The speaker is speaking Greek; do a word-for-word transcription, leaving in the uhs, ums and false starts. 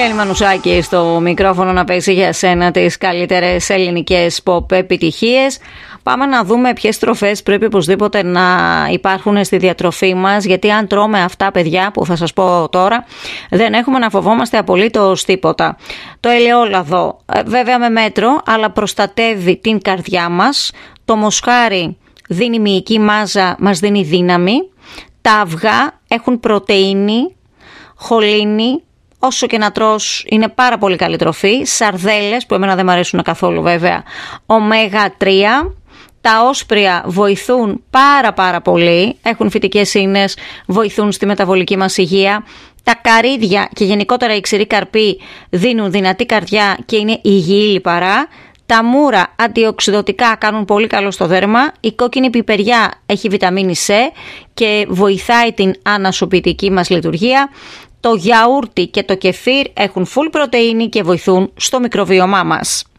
Ελένη Μανουσάκη στο μικρόφωνο να παίζει για σένα τις καλύτερες ελληνικές pop επιτυχίες. Πάμε να δούμε ποιες τροφές πρέπει οπωσδήποτε να υπάρχουν στη διατροφή μας, γιατί αν τρώμε αυτά, παιδιά, που θα σας πω τώρα, δεν έχουμε να φοβόμαστε απολύτως τίποτα. Το ελαιόλαδο, βέβαια με μέτρο, αλλά προστατεύει την καρδιά μας. Το μοσχάρι δίνει μυϊκή μάζα, μας δίνει δύναμη. Τα αυγά έχουν πρωτεΐνη, χολίνη. Όσο και να τρως, είναι πάρα πολύ καλή τροφή. Σαρδέλες, που εμένα δεν μου αρέσουν καθόλου βέβαια, ωμέγα τρία. Τα όσπρια βοηθούν πάρα πάρα πολύ. Έχουν φυτικές ίνες, βοηθούν στη μεταβολική μας υγεία. Τα καρύδια και γενικότερα οι ξηροί καρποί δίνουν δυνατή καρδιά και είναι υγιή λιπαρά. Τα μούρα αντιοξυδωτικά κάνουν πολύ καλό στο δέρμα. Η κόκκινη πιπεριά έχει βιταμίνη C και βοηθάει την ανασωπητική μας λειτουργία. Το γιαούρτι και το κεφίρ έχουν full πρωτεΐνη και βοηθούν στο μικροβίωμά μας.